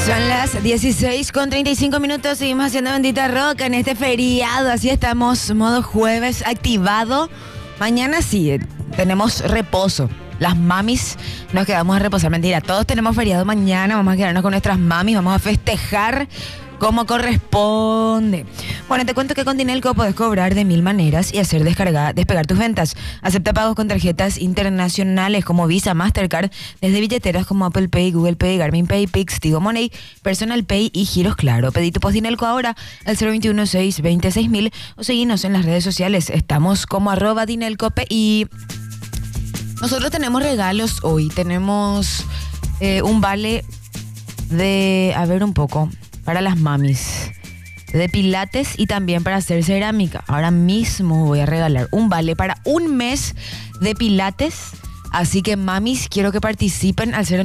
Son las 16:35. Seguimos haciendo Bendita Rock en este feriado. Así estamos, modo jueves activado. Mañana sí, tenemos reposo. Las mamis nos quedamos a reposar. Mentira, todos tenemos feriado mañana. Vamos a quedarnos con nuestras mamis. Vamos a festejar como corresponde. Bueno, te cuento que con Dinelco podés cobrar de 1000 maneras y hacer despegar tus ventas. Acepta pagos con tarjetas internacionales como Visa, Mastercard, desde billeteras como Apple Pay, Google Pay, Garmin Pay, Pix, Tigo Money, Personal Pay y giros Claro. Pedí tu post Dinelco ahora al 021-620-6000 o seguinos en las redes sociales. Estamos como @DinelcoP y nosotros tenemos regalos hoy. Tenemos un vale de, a ver un poco, para las mamis, de pilates y también para hacer cerámica. Ahora mismo voy a regalar un vale para un mes de pilates. Así que mamis, quiero que participen al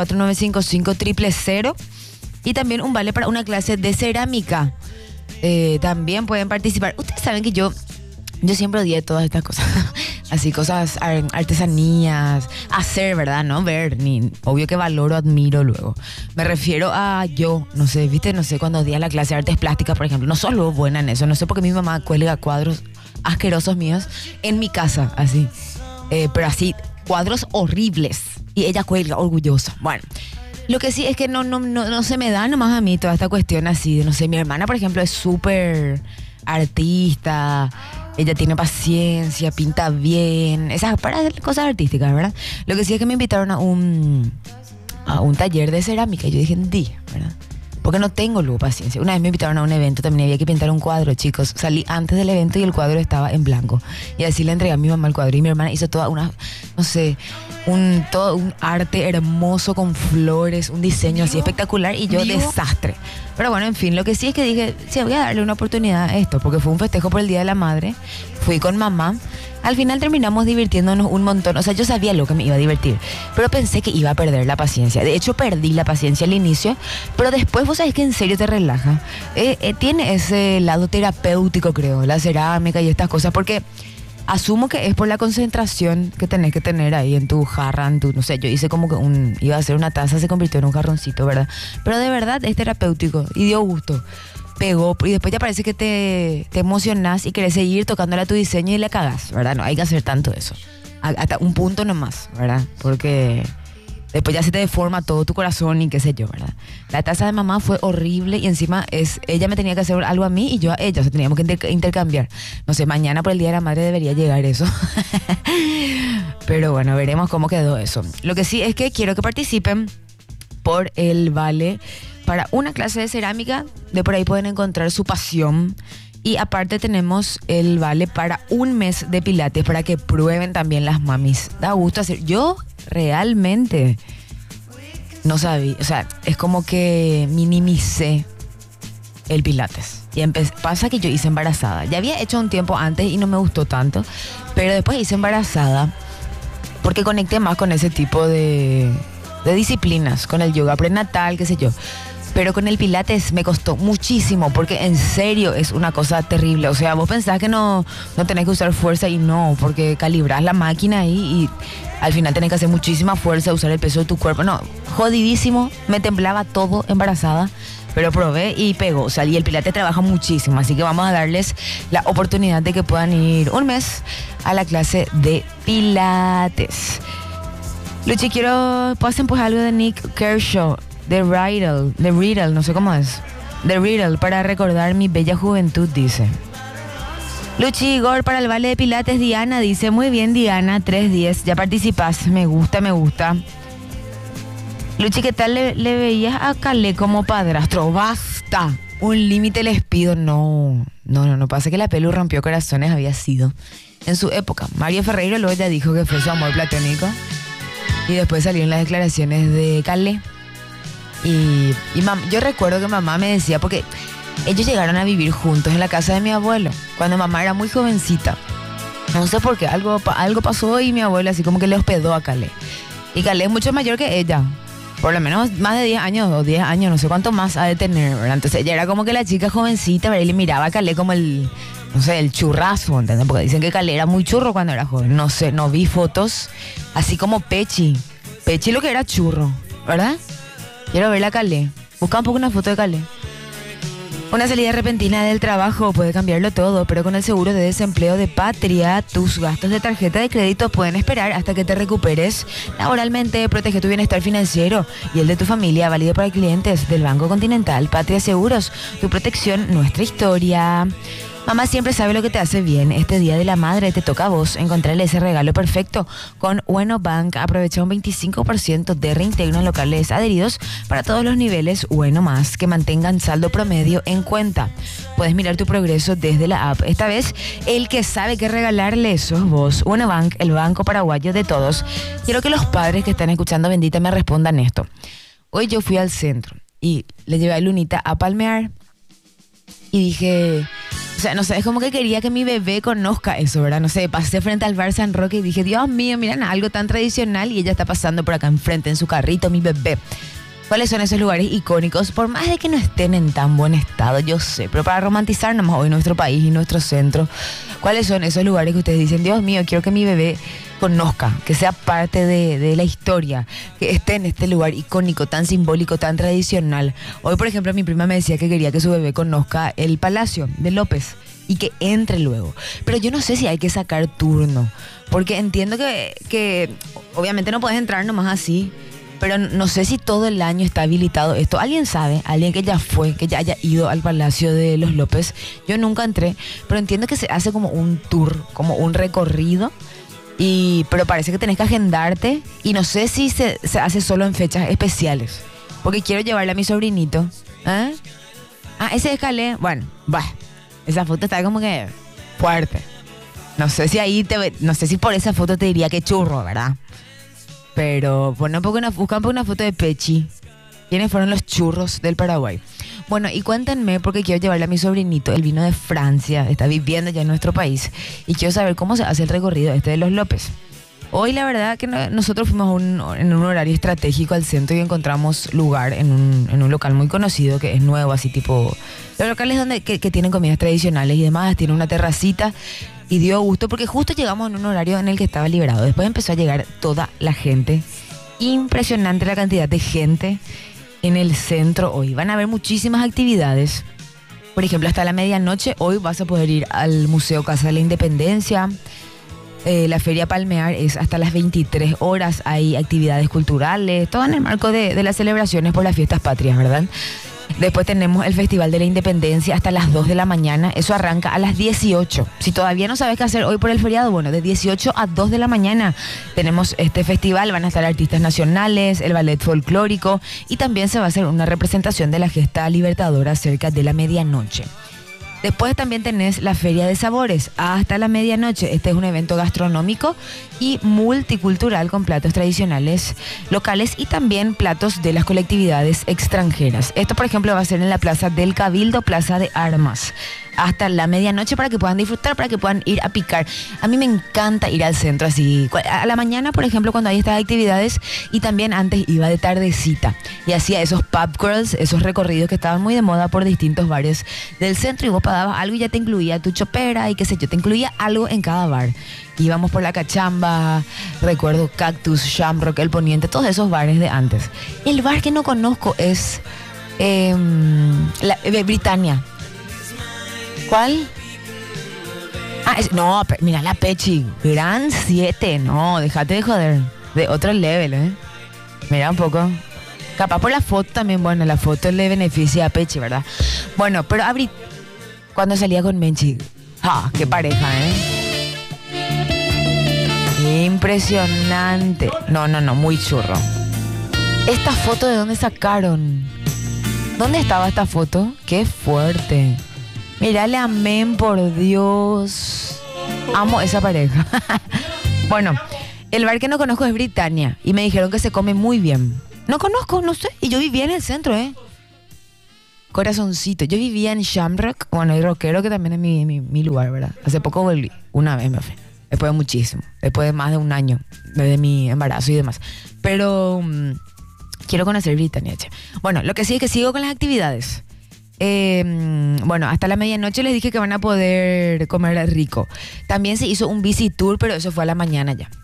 0984-955-000 y también un vale para una clase de cerámica. También pueden participar. Ustedes saben que yo siempre odié todas estas cosas. Así, cosas, artesanías, hacer, ¿verdad? No ver, ni obvio que valoro, admiro luego. Me refiero a yo, no sé, ¿viste? No sé, cuando odié la clase de artes plásticas, por ejemplo. No soy luego buena en eso, no sé por qué mi mamá cuelga cuadros asquerosos míos en mi casa, así. Pero así, cuadros horribles. Y ella cuelga, orgullosa. Bueno, lo que sí es que no se me da nomás a mí toda esta cuestión así. De, no sé, mi hermana, por ejemplo, es súper artista. Ella tiene paciencia, pinta bien, esas para hacer cosas artísticas, ¿verdad? Lo que sí es que me invitaron a un taller de cerámica y yo dije, ¿verdad? Porque no tengo luego paciencia. Una vez me invitaron a un evento, también había que pintar un cuadro, chicos. Salí antes del evento y el cuadro estaba en blanco. Y así le entregué a mi mamá el cuadro y mi hermana hizo toda una, no sé, todo un arte hermoso con flores, un diseño así espectacular y yo desastre. Pero bueno, en fin, lo que sí es que dije, sí, voy a darle una oportunidad a esto, porque fue un festejo por el Día de la Madre. Fui con mamá. Al final terminamos divirtiéndonos un montón. O sea, yo sabía lo que me iba a divertir, pero pensé que iba a perder la paciencia. De hecho, perdí la paciencia al inicio, pero después vos sabés que en serio te relaja. Tiene ese lado terapéutico, creo, la cerámica y estas cosas, porque asumo que es por la concentración que tenés que tener ahí en tu jarra, no sé, yo hice como que iba a hacer una taza, se convirtió en un jarroncito, ¿verdad? Pero de verdad es terapéutico y dio gusto. Pegó y después ya parece que te emocionás y querés seguir tocándole a tu diseño y le cagás, ¿verdad? No hay que hacer tanto eso. Hasta un punto nomás, ¿verdad? Porque después ya se te deforma todo tu corazón y qué sé yo, ¿verdad? La taza de mamá fue horrible y encima ella me tenía que hacer algo a mí y yo a ella, o sea, teníamos que intercambiar. No sé, mañana por el Día de la Madre debería llegar eso. Pero bueno, veremos cómo quedó eso. Lo que sí es que quiero que participen por el vale para una clase de cerámica. De por ahí pueden encontrar su pasión. Y aparte tenemos el vale para un mes de pilates para que prueben también las mamis. Da gusto hacer. Yo realmente no sabía, o sea, es como que minimicé el pilates. Y pasa que yo hice embarazada. Ya había hecho un tiempo antes y no me gustó tanto, pero después hice embarazada porque conecté más con ese tipo de disciplinas, con el yoga prenatal, qué sé yo. Pero con el pilates me costó muchísimo porque en serio es una cosa terrible. O sea, vos pensás que no tenés que usar fuerza y no, porque calibrás la máquina ahí y al final tenés que hacer muchísima fuerza, usar el peso de tu cuerpo. No, jodidísimo, me temblaba todo embarazada, pero probé y pegó. O sea, y el pilates trabaja muchísimo, así que vamos a darles la oportunidad de que puedan ir un mes a la clase de pilates. Luchi, pasen pues algo de Nick Kershaw. The Riddle, no sé cómo es. The Riddle, para recordar mi bella juventud, dice. Luchi Igor, para el vale de pilates, Diana dice, muy bien Diana, 310, ya participás, me gusta. Luchi, ¿qué tal le veías a Calé como padrastro? Basta, un límite les pido. No, pasa que la pelu rompió corazones, había sido en su época. Mario Ferreiro luego ya dijo que fue su amor platónico y después salieron las declaraciones de Calé. Y yo recuerdo que mamá me decía, porque ellos llegaron a vivir juntos en la casa de mi abuelo cuando mamá era muy jovencita. No sé por qué, algo pasó y mi abuelo así como que le hospedó a Calé. Y Calé es mucho mayor que ella, por lo menos más de 10 años o 10 años, no sé cuánto más ha de tener, ¿verdad? Entonces ella era como que la chica jovencita, ¿verdad? Y le miraba a Calé como el churrazo, ¿entendés? Porque dicen que Calé era muy churro cuando era joven. No sé, no vi fotos así como Pechi lo que era churro, ¿verdad? Quiero ver la Calé. Busca un poco una foto de Calé. Una salida repentina del trabajo puede cambiarlo todo, pero con el seguro de desempleo de Patria, tus gastos de tarjeta de crédito pueden esperar hasta que te recuperes laboralmente. Protege tu bienestar financiero y el de tu familia, válido para clientes del Banco Continental. Patria Seguros, tu protección, nuestra historia. Mamá siempre sabe lo que te hace bien. Este Día de la Madre te toca a vos encontrarle ese regalo perfecto. Con Ueno Bank aprovecha un 25% de reintegro en locales adheridos para todos los niveles Ueno Más que mantengan saldo promedio en cuenta. Puedes mirar tu progreso desde la app. Esta vez, el que sabe qué regalarle sos vos. Ueno Bank, el banco paraguayo de todos. Quiero que los padres que están escuchando Bendita me respondan esto. Hoy yo fui al centro y le llevé a Lunita a palmear y dije... O sea, no sé, es como que quería que mi bebé conozca eso, ¿verdad? No sé, pasé frente al Bar San Roque y dije, Dios mío, miren, algo tan tradicional y ella está pasando por acá enfrente en su carrito, mi bebé. ¿Cuáles son esos lugares icónicos? Por más de que no estén en tan buen estado, yo sé, pero para romantizar nomás hoy nuestro país y nuestro centro, ¿cuáles son esos lugares que ustedes dicen, Dios mío, quiero que mi bebé conozca, que sea parte de la historia, que esté en este lugar icónico, tan simbólico, tan tradicional? Hoy, por ejemplo, mi prima me decía que quería que su bebé conozca el Palacio de López y que entre luego. Pero yo no sé si hay que sacar turno, porque entiendo que obviamente no puedes entrar nomás así, pero no sé si todo el año está habilitado esto. ¿Alguien sabe? ¿Alguien que ya fue, que ya haya ido al Palacio de los López? Yo nunca entré, pero entiendo que se hace como un tour, como un recorrido. Pero parece que tenés que agendarte y no sé si se hace solo en fechas especiales. Porque quiero llevarle a mi sobrinito. ¿Eh? Ah, ese es Calé. Bueno, esa foto está como que fuerte. No sé si por esa foto te diría que churro, ¿verdad? Pero bueno, buscan una foto de Pechi. ¿Quiénes fueron los churros del Paraguay? Bueno, y cuéntenme, porque quiero llevarle a mi sobrinito, él vino de Francia, está viviendo ya en nuestro país, y quiero saber cómo se hace el recorrido de los López. Hoy la verdad que nosotros fuimos en un horario estratégico al centro y encontramos lugar en un local muy conocido que es nuevo, así tipo... Los locales que tienen comidas tradicionales y demás, tiene una terracita y dio gusto porque justo llegamos en un horario en el que estaba liberado. Después empezó a llegar toda la gente. Impresionante la cantidad de gente en el centro hoy. Van a haber muchísimas actividades. Por ejemplo, hasta la medianoche hoy vas a poder ir al Museo Casa de la Independencia. La Feria Palmear es hasta las 23 horas. Hay actividades culturales, todo en el marco de las celebraciones por las fiestas patrias, ¿verdad? Después tenemos el Festival de la Independencia hasta las 2 de la mañana. Eso arranca a las 18. Si todavía no sabes qué hacer hoy por el feriado, bueno, de 18 a 2 de la mañana tenemos este festival. Van a estar artistas nacionales, el ballet folclórico y también se va a hacer una representación de la gesta libertadora cerca de la medianoche. Después también tenés la Feria de Sabores hasta la medianoche. Este es un evento gastronómico y multicultural con platos tradicionales locales y también platos de las colectividades extranjeras. Esto, por ejemplo, va a ser en la Plaza del Cabildo, Plaza de Armas, hasta la medianoche para que puedan disfrutar, para que puedan ir a picar. A mí me encanta ir al centro así, a la mañana, por ejemplo, cuando hay estas actividades, y también antes iba de tardecita y hacía esos pub crawls, esos recorridos que estaban muy de moda por distintos bares del centro, y vos pagabas algo y ya te incluía tu chopera y qué sé yo, te incluía algo en cada bar. Íbamos por la Cachamba, recuerdo Cactus, Shamrock, El Poniente, todos esos bares de antes. El bar que no conozco es Britannia. ¿Cuál? No, mira la Pechi, Gran 7, no, déjate de joder, de otro level, Mira un poco, capaz por la foto también, bueno, la foto le beneficia a Pechi, ¿verdad? Bueno, pero cuando salía con Menchi, qué pareja, impresionante. No, muy churro. ¿Esta foto de dónde sacaron? ¿Dónde estaba esta foto? Qué fuerte. Mírale, amén, por Dios. Amo esa pareja. Bueno, el bar que no conozco es Britannia y me dijeron que se come muy bien. No conozco, no sé. Y yo vivía en el centro, Corazoncito. Yo vivía en Shamrock, bueno, y Rockero, que también es mi lugar, ¿verdad? Hace poco volví, una vez me fui. Después de muchísimo, después de más de un año, desde mi embarazo y demás. Pero quiero conocer Britannia. Bueno, lo que sí es que sigo con las actividades. Bueno, hasta la medianoche les dije que van a poder comer rico. También se hizo un bici tour, pero eso fue a la mañana ya.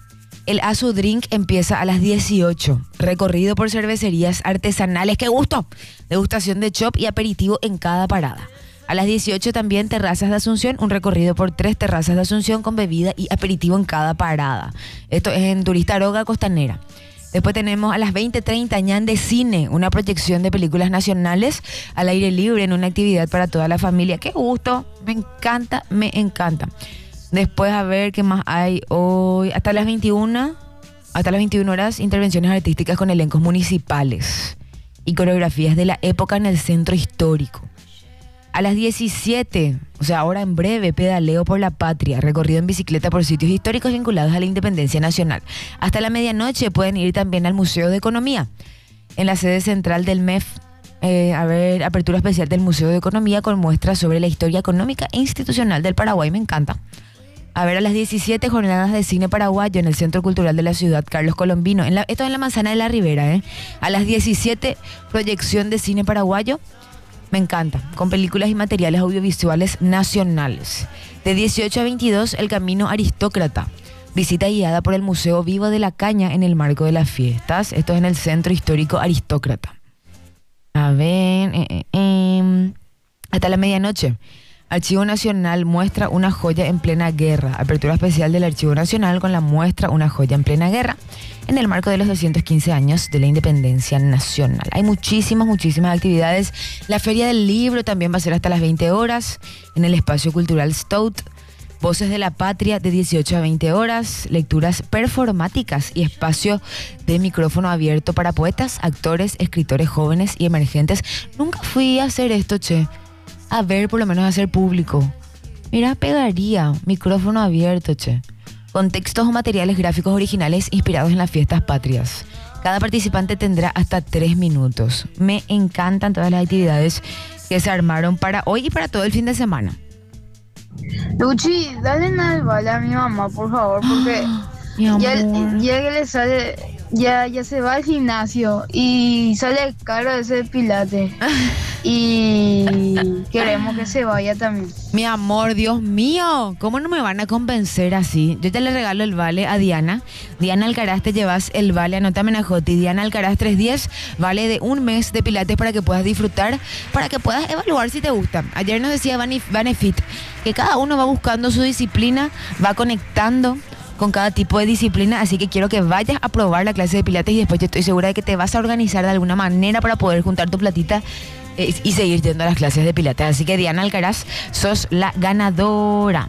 El Azu Drink empieza a las 18. Recorrido por cervecerías artesanales. ¡Qué gusto! Degustación de chop y aperitivo en cada parada. A las 18 también Terrazas de Asunción, un recorrido por 3 terrazas de Asunción con bebida y aperitivo en cada parada. Esto es en Turista Aroga Costanera. Después tenemos a las 20:30 Ñan de Cine, una proyección de películas nacionales al aire libre en una actividad para toda la familia. ¡Qué gusto! Me encanta, me encanta. Después a ver qué más hay hoy. Hasta las 21 horas, intervenciones artísticas con elencos municipales y coreografías de la época en el centro histórico. A las 17, o sea, ahora en breve, pedaleo por la patria, recorrido en bicicleta por sitios históricos vinculados a la independencia nacional. Hasta la medianoche pueden ir también al Museo de Economía, en la sede central del MEF. A ver, apertura especial del Museo de Economía con muestras sobre la historia económica e institucional del Paraguay, me encanta. A ver, a las 17, jornadas de cine paraguayo en el Centro Cultural de la Ciudad, Carlos Colombino. Esto es en la Manzana de la Ribera, ¿eh? A las 17, proyección de cine paraguayo. Me encanta, con películas y materiales audiovisuales nacionales. De 18 a 22, el Camino Aristócrata. Visita guiada por el Museo Vivo de la Caña en el marco de las fiestas. Esto es en el Centro Histórico Aristócrata. A ver, hasta la medianoche. Archivo Nacional muestra una joya en plena guerra. Apertura especial del Archivo Nacional con la muestra Una joya en plena guerra en el marco de los 215 años de la independencia nacional. Hay muchísimas actividades. La Feria del Libro también va a ser hasta las 20 horas en el Espacio Cultural Stout. Voces de la Patria de 18 a 20 horas. Lecturas performáticas y espacio de micrófono abierto para poetas, actores, escritores jóvenes y emergentes. Nunca fui a hacer esto, che. A ver, por lo menos hacer público. Mira, pegaría micrófono abierto, che. Con textos o materiales gráficos originales inspirados en las fiestas patrias. Cada participante tendrá hasta 3 minutos. Me encantan todas las actividades que se armaron para hoy y para todo el fin de semana. Luchi, dale nada vale a mi mamá, por favor, porque Mi amor. ya que le sale, ya se va al gimnasio y sale caro ese pilate. Y queremos que se vaya también. Mi amor, Dios mío, ¿cómo no me van a convencer así? Yo ya le regalo el vale a Diana. Diana Alcaraz, te llevas el vale, anótame en Ajoti. Diana Alcaraz 310, vale de 1 mes de pilates para que puedas disfrutar, para que puedas evaluar si te gusta. Ayer nos decía Banefit que cada uno va buscando su disciplina, va conectando con cada tipo de disciplina, así que quiero que vayas a probar la clase de pilates y después yo estoy segura de que te vas a organizar de alguna manera para poder juntar tu platita y seguir yendo a las clases de pilates. Así que Diana Alcaraz, sos la ganadora.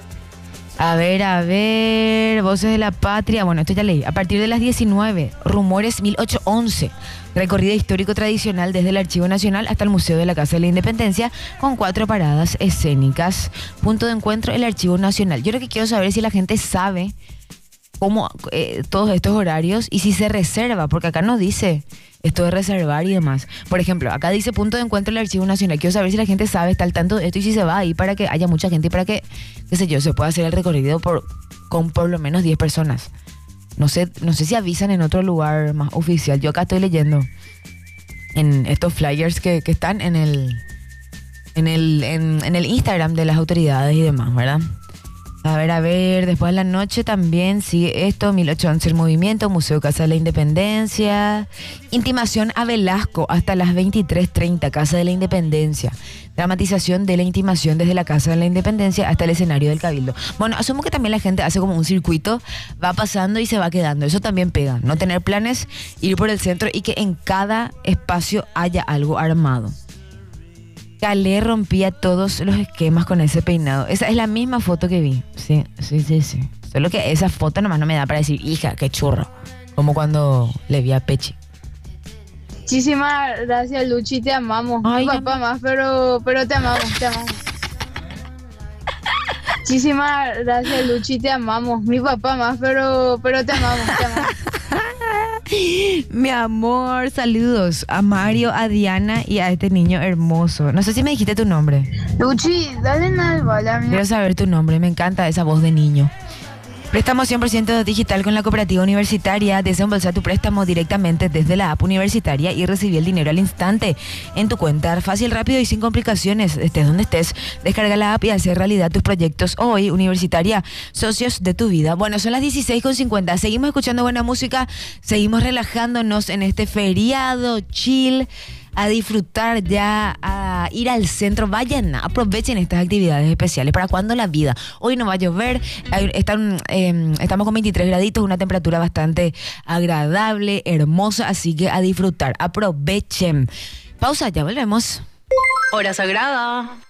A ver, Voces de la Patria. Bueno, esto ya leí. A partir de las 19, Rumores 1811. Recorrido histórico tradicional desde el Archivo Nacional hasta el Museo de la Casa de la Independencia con 4 paradas escénicas. Punto de encuentro, el Archivo Nacional. Yo lo que quiero saber es si la gente sabe cómo todos estos horarios y si se reserva, porque acá no dice esto de reservar y demás. Por ejemplo, acá dice punto de encuentro del Archivo Nacional. Quiero saber si la gente sabe, está al tanto de esto y si se va ahí para que haya mucha gente y para que, qué sé yo, se pueda hacer el recorrido con por lo menos 10 personas. No sé si avisan en otro lugar más oficial. Yo acá estoy leyendo en estos flyers que están en el Instagram de las autoridades y demás, ¿verdad? A ver, después de la noche también sigue esto, 1811 el movimiento, Museo Casa de la Independencia, intimación a Velasco hasta las 23:30, Casa de la Independencia, dramatización de la intimación desde la Casa de la Independencia hasta el escenario del Cabildo. Bueno, asumo que también la gente hace como un circuito, va pasando y se va quedando, eso también pega, no tener planes, ir por el centro y que en cada espacio haya algo armado. Calé rompía todos los esquemas con ese peinado. Esa es la misma foto que vi. Sí. Solo que esa foto nomás no me da para decir, hija, qué churro. Como cuando le vi a Pechi. Muchísimas gracias, Luchi, te amamos. Ay, Tu papá más, pero te amamos. Muchísimas gracias, Luchi, te amamos. Mi papá más, pero te amamos. Mi amor, saludos a Mario, a Diana y a este niño hermoso. No sé si me dijiste tu nombre. Luchi, dale nada vale a mí. Quiero saber tu nombre, me encanta esa voz de niño. Préstamo 100% digital con la cooperativa universitaria. Desembolsa tu préstamo directamente desde la app universitaria y recibí el dinero al instante en tu cuenta. Fácil, rápido y sin complicaciones. Estés donde estés, descarga la app y hacer realidad tus proyectos hoy. Universitaria, socios de tu vida. Bueno, son las 16:50. Seguimos escuchando buena música, seguimos relajándonos en este feriado chill. A disfrutar ya, a ir al centro. Vayan, aprovechen estas actividades especiales. ¿Para cuando la vida? Hoy no va a llover, estamos con 23 graditos, una temperatura bastante agradable, hermosa, así que a disfrutar, aprovechen. Pausa, ya volvemos. Hora Sagrada.